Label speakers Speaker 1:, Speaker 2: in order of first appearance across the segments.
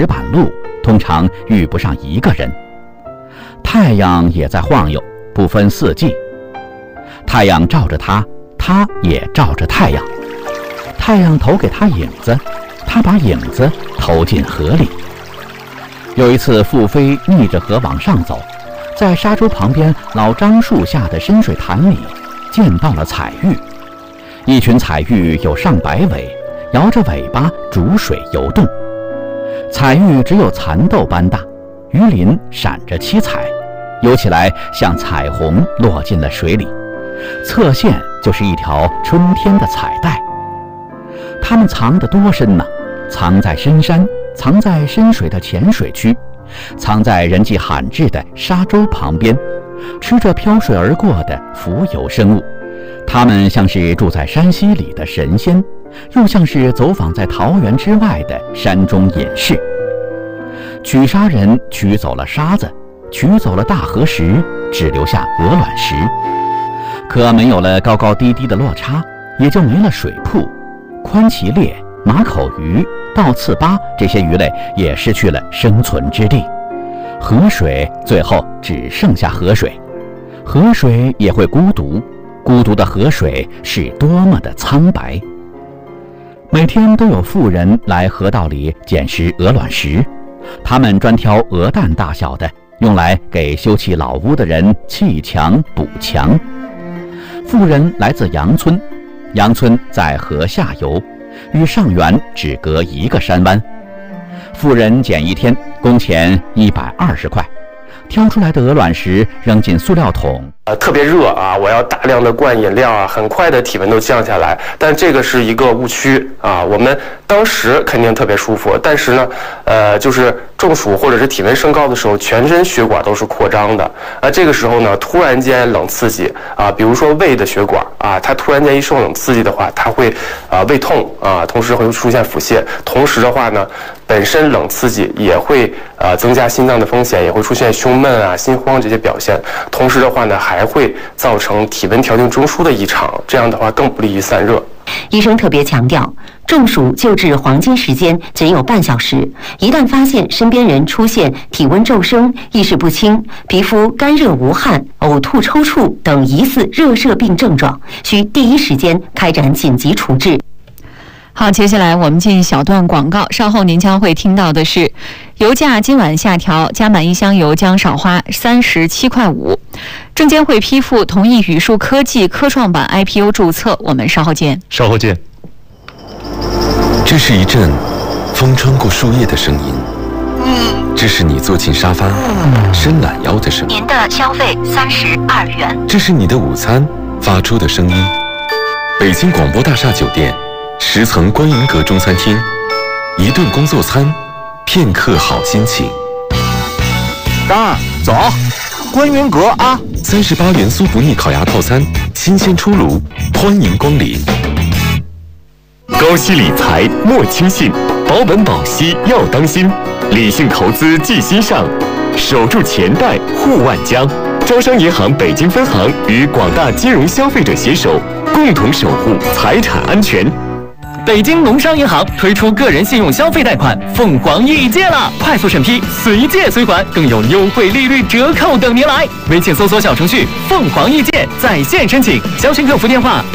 Speaker 1: 石板路通常遇不上一个人。太阳也在晃悠，不分四季。太阳照着它，它也照着太阳。太阳投给它影子，它把影子投进河里。有一次，傅飞逆着河往上走，在沙洲旁边老樟树下的深水潭里见到了彩玉。一群彩玉有上百尾，摇着尾巴逐水游动。彩玉只有蚕豆般大，鱼鳞闪着七彩，游起来像彩虹落进了水里，侧线就是一条春天的彩带。它们藏得多深呢？藏在深山，藏在深水的浅水区，藏在人迹罕至的沙洲旁边，吃着飘水而过的浮游生物。它们像是住在山溪里的神仙，又像是走访在桃源之外的山中隐士。取沙人取走了沙子，取走了大河石，只留下鹅卵石。可没有了高高低低的落差，也就没了水瀑。宽鳍鬣、马口鱼、倒刺巴这些鱼类也失去了生存之地。河水最后只剩下河水，河水也会孤独，孤独的河水是多么的苍白。每天都有妇人来河道里捡拾鹅卵石，他们专挑鹅蛋大小的，用来给修葺老屋的人砌墙补墙。妇人来自杨村，杨村在河下游，与上源只隔一个山湾。妇人捡一天，工钱120块。挑出来的鹅卵石扔进塑料桶，
Speaker 2: 特别热啊，我要大量的灌饮料啊，很快的体温都降下来。但这个是一个误区啊，我们当时肯定特别舒服，但是呢，就是中暑或者是体温升高的时候，全身血管都是扩张的。这个时候呢，突然间冷刺激啊，比如说胃的血管啊，它突然间一受冷刺激的话，它会胃痛啊，同时会出现腹泻。同时的话呢，本身冷刺激也会增加心脏的风险，也会出现胸闷啊、心慌这些表现。同时的话呢，还会造成体温调定中枢的异常，这样的话更不利于散热。
Speaker 3: 医生特别强调，中暑救治黄金时间仅有半小时，一旦发现身边人出现体温骤升、意识不清、皮肤干热无汗、呕吐抽搐等疑似热射病症状，需第一时间开展紧急处置。
Speaker 4: 好，接下来我们进小段广告，稍后您将会听到的是，油价今晚下调，加满1箱油将少花37.5块。证监会批复同意宇树科技科创板 IPO 注册，我们稍后见。
Speaker 5: 稍后见。这是一阵风穿过树叶的声音，这是你坐进沙发伸懒腰的声音。
Speaker 3: 您的消费32元。
Speaker 5: 这是你的午餐发出的声音。北京广播大厦酒店10层观云阁中餐厅，一顿工作餐，片刻好心情。
Speaker 6: 张儿，走，观云阁啊
Speaker 5: ！38元酥不腻烤鸭套餐，新鲜出炉，欢迎光临。高息理财莫轻信，保本保息要当心，理性投资记心上，守住钱袋护万家。招商银行北京分行与广大金融消费者携手，共同守护财产安全。
Speaker 7: 北京农商银行推出个人信用消费贷款凤凰易借了，快速审批，随借随还，更有优惠利率折扣等您来。微信搜索小程序凤凰易借，在线申请，详询客服电话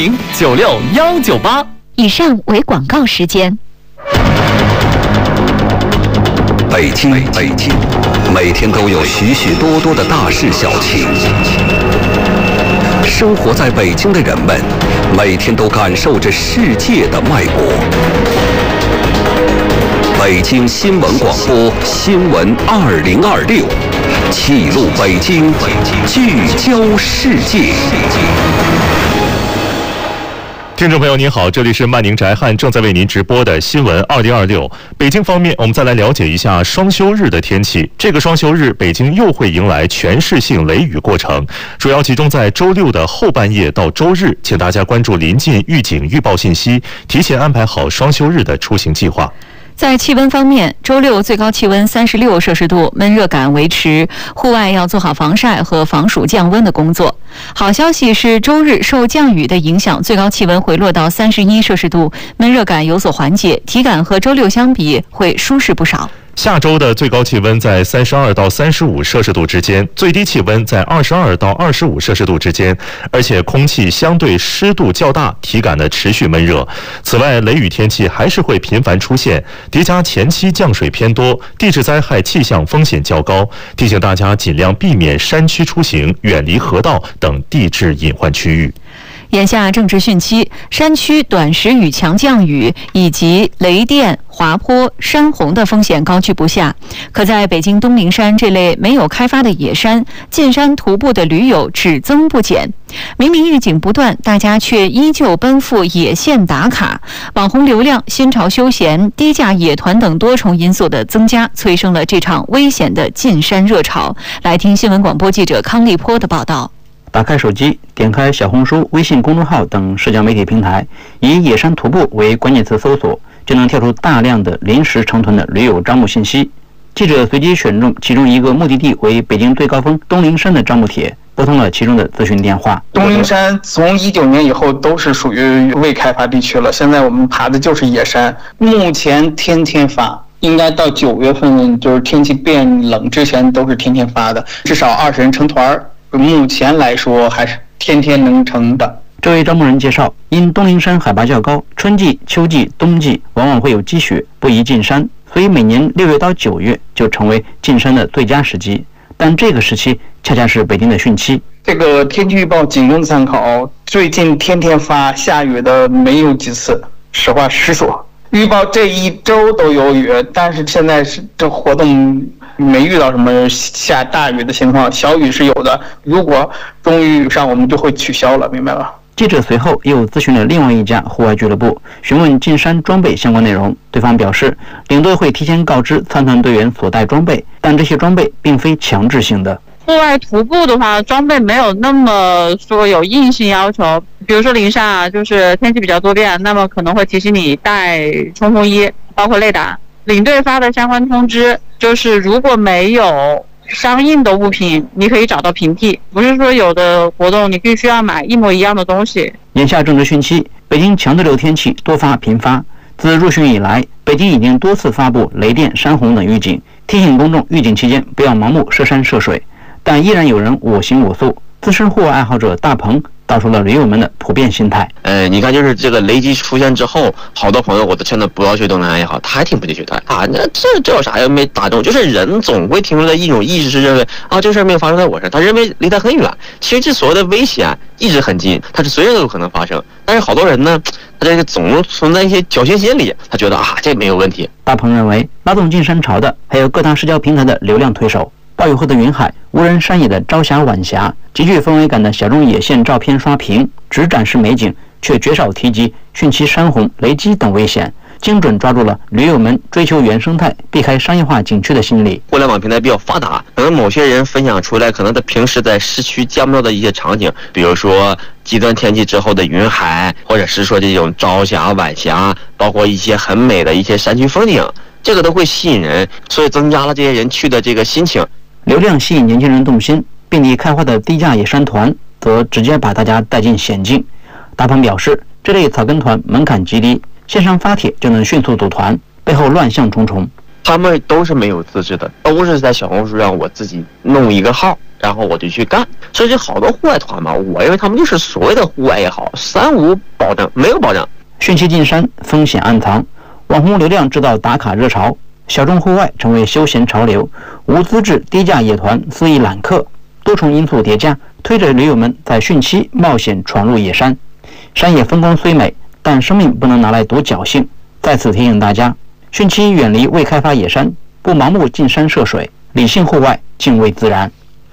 Speaker 7: 010-96-198。
Speaker 4: 以上为广告时间。
Speaker 8: 北京，每天都有许许多多的大事小情。生活在北京的人们，每天都感受着世界的脉搏。北京新闻广播新闻2026，记录北京，聚焦世界。
Speaker 5: 听众朋友您好，这里是曼宁宅汉正在为您直播的新闻2026。北京方面，我们再来了解一下双休日的天气。这个双休日，北京又会迎来全市性雷雨过程，主要集中在周六的后半夜到周日，请大家关注临近预警预报信息，提前安排好双休日的出行计划。
Speaker 4: 在气温方面，周六最高气温36摄氏度，闷热感维持，户外要做好防晒和防暑降温的工作。好消息是，周日受降雨的影响，最高气温回落到31摄氏度，闷热感有所缓解，体感和周六相比会舒适不少。
Speaker 9: 下周的最高气温在32到35摄氏度之间，最低气温在22到25摄氏度之间，而且空气相对湿度较大，体感的持续闷热。此外，雷雨天气还是会频繁出现，叠加前期降水偏多，地质灾害气象风险较高，提醒大家尽量避免山区出行，远离河道等地质隐患区域。
Speaker 4: 眼下正值汛期，山区短时雨强降雨以及雷电、滑坡、山洪的风险高居不下。可在北京东陵山这类没有开发的野山，进山徒步的驴友只增不减。明明预警不断，大家却依旧奔赴野线打卡。网红流量、新潮休闲、低价野团等多重因素的增加，催生了这场危险的进山热潮。来听新闻广播记者康立波的报道。
Speaker 10: 打开手机，点开小红书、微信公众号等社交媒体平台，以野山徒步为关键词搜索，就能跳出大量的临时成团的驴友招募信息。记者随机选中其中一个目的地为北京最高峰东陵山的招募帖，拨通了其中的咨询电话。
Speaker 11: 东陵山从19年以后都是属于未开发地区了，现在我们爬的就是野山，目前天天发。应该到9月份，就是天气变冷之前都是天天发的，至少20人成团。目前来说还是天天能成的。
Speaker 10: 这位招募人介绍，因东陵山海拔较高，春季、秋季、冬季往往会有积雪，不宜进山，所以每年6月到9月就成为进山的最佳时机。但这个时期恰恰是北京的汛期。
Speaker 11: 这个天气预报仅供参考，最近天天发，下雨的没有几次，实话实说。预报这一周都有雨，但是现在是这活动没遇到什么下大雨的情况，小雨是有的。如果终于雨上，我们就会取消了，明白吧？
Speaker 10: 记者随后又咨询了另外一家户外俱乐部，询问进山装备相关内容。对方表示，领队会提前告知参团队员所带装备，但这些装备并非强制性的。
Speaker 12: 户外徒步的话，装备没有那么说有硬性要求。比如说灵山啊，就是天气比较多变，那么可能会提醒你带冲锋衣，包括雷达。领队发的相关通知就是如果没有相应的物品，你可以找到平替，不是说有的活动你必须要买一模一样的东西。
Speaker 10: 眼下正值汛期，北京强对流天气多发频发。自入汛以来，北京已经多次发布雷电、山洪等预警，提醒公众预警期间不要盲目涉山涉水。但依然有人我行我素。资深户外爱好者大鹏道出了驴友们的普遍心态。
Speaker 13: 你看，就是这个雷击出现之后，好多朋友我都劝他不要去登山也好，他还挺不去的啊。那这有啥又没打中？就是人总会停留在一种意识，是认为啊，这事儿没有发生在我身上，他认为离他很远。其实这所谓的危险一直很近，它是随时都有可能发生。但是好多人呢，他这个总存在一些侥幸心理，他觉得啊，这没有问题。
Speaker 10: 大鹏认为，拉动进山潮的还有各大社交平台的流量推手。暴雨后的云海，无人山野的朝霞晚霞，极具氛围感的小众野线照片刷屏，只展示美景，却绝少提及汛期山洪、雷击等危险，精准抓住了驴友们追求原生态、避开商业化景区的心理。
Speaker 13: 互联网平台比较发达，可能某些人分享出来，可能他平时在市区见不到的一些场景，比如说极端天气之后的云海，或者是说这种朝霞晚霞，包括一些很美的一些山区风景，这个都会吸引人，所以增加了这些人去的这个心情。
Speaker 10: 流量吸引年轻人动心，遍地开花的低价野山团则直接把大家带进险境。大鹏表示，这类草根团门槛极低，线上发帖就能迅速组团，背后乱象重重。
Speaker 13: 他们都是没有资质的，都是在小红书上我自己弄一个号，然后我就去干。所以这好多户外团嘛，我认为他们就是所谓的户外也好，三无保证，没有保障。
Speaker 10: 汛期进山，风险暗藏，网红流量制造打卡热潮。小众户外成为休闲潮流，无资质低价野团肆意揽客，多重因素叠加，推着驴友们在汛期冒险闯入野山。山野风光虽美，但生命不能拿来赌侥幸。在此提醒大家，汛期远离未开发野山，不盲目进山涉水，理性户外，敬畏自然。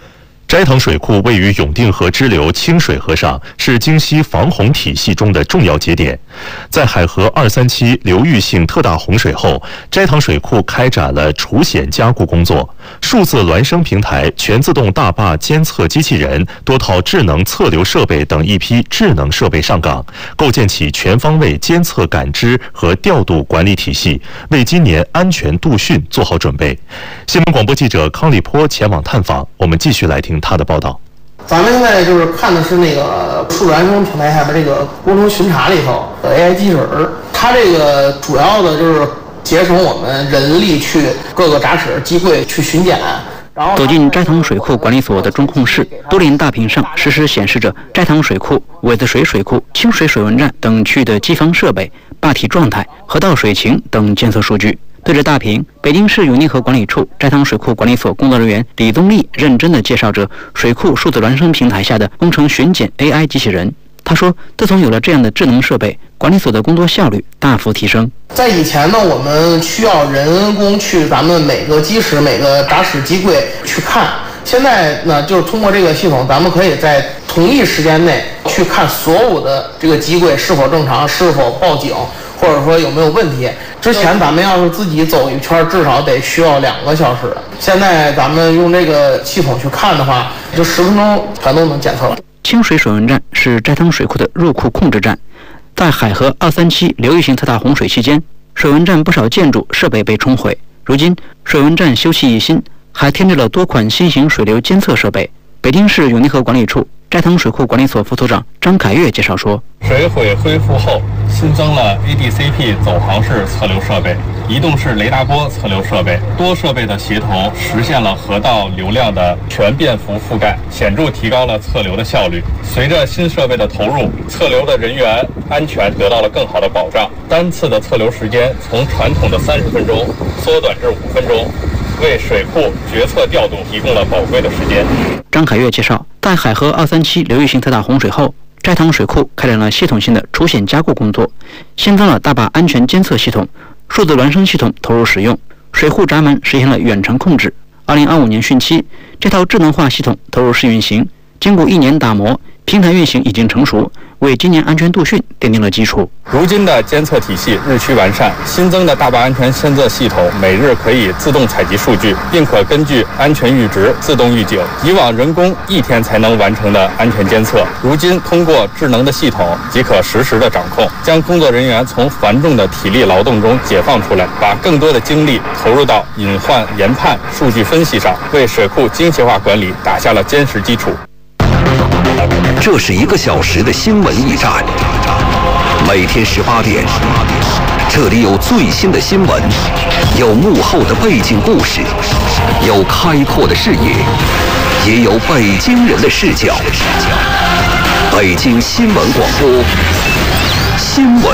Speaker 9: 斋堂水库位于永定河支流清水河上，是京西防洪体系中的重要节点。在海河237流域性特大洪水后，斋堂水库开展了除险加固工作，数字孪生平台、全自动大坝监测机器人、多套智能测流设备等一批智能设备上岗，构建起全方位监测感知和调度管理体系，为今年安全度汛做好准备。新闻广播记者康立波前往探访，我们继续来听他的报道。
Speaker 14: 咱们现在就是看的是那个数字孪生平台下边这个工程巡查里头的 AI 机器人，它这个主要的就是节省我们人力去各个闸齿机柜去巡检。
Speaker 10: 走进斋堂水库管理所的中控室，多联大屏上实时显示着斋堂水库、尾子水水库、清水水文站等区域的机房设备、坝体状态、河道水情等监测数据。对着大屏，北京市永定河管理处斋堂水库管理所工作人员李宗立认真地介绍着水库数字孪生平台下的工程巡检 AI 机器人。他说，自从有了这样的智能设备，管理所的工作效率大幅提升。
Speaker 14: 在以前呢，我们需要人工去咱们每个机室、每个闸齿机柜去看。现在呢，就是通过这个系统，咱们可以在同一时间内去看所有的这个机柜是否正常、是否报警，或者说有没有问题。之前咱们要是自己走一圈，至少得需要2个小时。现在咱们用这个系统去看的话，就10分钟全都能检测了。
Speaker 10: 清水水文站是斋堂水库的入库控制站，在海河237流域性特大洪水期间，水文站不少建筑设备被冲毁。如今，水文站修葺一新，还添置了多款新型水流监测设备。北京市永定河管理处斋堂水库管理所副所长张凯越介绍说，
Speaker 15: 水毁恢复后，新增了 ADCP 走航式测流设备、移动式雷达波测流设备，多设备的协同实现了河道流量的全便幅覆盖，显著提高了测流的效率。随着新设备的投入，测流的人员安全得到了更好的保障，单次的测流时间从传统的30分钟缩短至5分钟，为水库决策调度提供了宝贵的时间。
Speaker 10: 张凯越介绍，在海河237流域性特大洪水后，斋堂水库开展了系统性的除险加固工作，新增了大坝安全监测系统，数字孪生系统投入使用，水库闸门实现了远程控制。2025年汛期，这套智能化系统投入试运行，经过1年打磨，平台运行已经成熟，为今年安全度汛奠定了基础。
Speaker 15: 如今的监测体系日趋完善，新增的大坝安全监测系统每日可以自动采集数据，并可根据安全阈值自动预警。以往人工1天才能完成的安全监测，如今通过智能的系统即可实时的掌控，将工作人员从繁重的体力劳动中解放出来，把更多的精力投入到隐患研判、数据分析上，为水库精细化管理打下了坚实基础。
Speaker 8: 这是1个小时的新闻驿站，每天18点，这里有最新的新闻，有幕后的背景故事，有开阔的视野，也有北京人的视角。北京新闻广播，新闻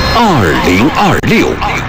Speaker 8: 2026。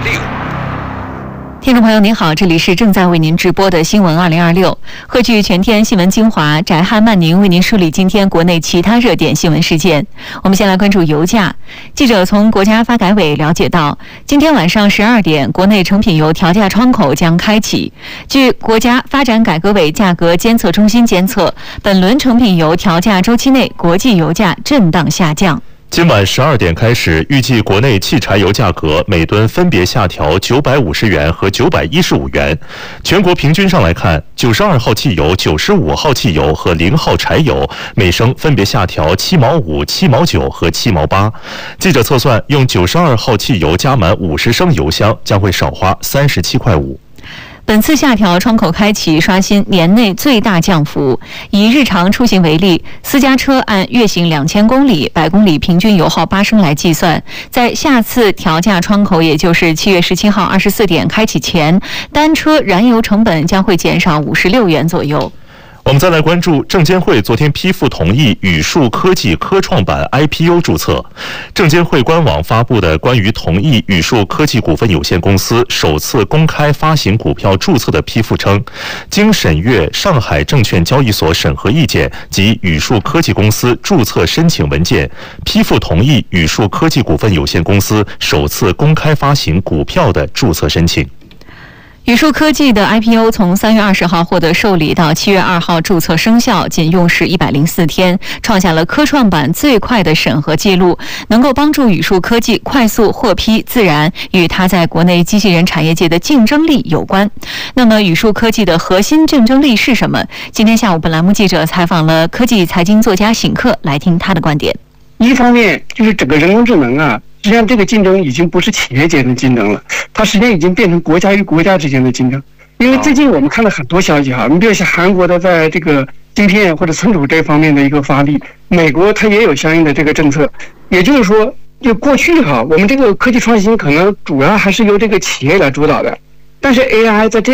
Speaker 4: 听众朋友您好，这里是正在为您直播的新闻2026，汇聚全天新闻精华，翟汉曼宁为您梳理今天国内其他热点新闻事件。我们先来关注油价。记者从国家发改委了解到，今天晚上12点，国内成品油调价窗口将开启。据国家发展改革委价格监测中心监测，本轮成品油调价周期内，国际油价震荡下降。
Speaker 9: 今晚12点开始，预计国内汽柴油价格每吨分别下调950元和915元。全国平均上来看，92号汽油、95号汽油和0号柴油每升分别下调7毛5、7毛9和7毛8。记者测算，用92号汽油加满50升油箱将会少花37块5。
Speaker 4: 本次下调窗口开启，刷新年内最大降幅。以日常出行为例，私家车按月行2000公里，100公里平均油耗8升来计算，在下次调价窗口，也就是7月17号24点开启前，单车燃油成本将会减少56元左右。
Speaker 9: 我们再来关注证监会昨天批复同意宇树科技科创板 IPO 注册。证监会官网发布的关于同意宇树科技股份有限公司首次公开发行股票注册的批复称，经审阅上海证券交易所审核意见及宇树科技公司注册申请文件，批复同意宇树科技股份有限公司首次公开发行股票的注册申请。
Speaker 4: 宇树科技的 IPO 从3月20号获得受理到7月2号注册生效，仅用时104天，创下了科创板最快的审核记录，能够帮助宇树科技快速获批，自然与它在国内机器人产业界的竞争力有关。那么，宇树科技的核心竞争力是什么？今天下午，本栏目记者采访了科技财经作家醒克，来听他的观点。
Speaker 16: 一方面就是整个人工智能啊，实际上这个竞争已经不是企业间的竞争了，它实际上已经变成国家与国家之间的竞争。因为最近我们看到很多消息哈，你比如像韩国的在这个晶片或者存储这方面的一个发力，美国它也有相应的这个政策。也就是说，就过去哈，我们这个科技创新可能主要还是由这个企业来主导的，但是 AI 在这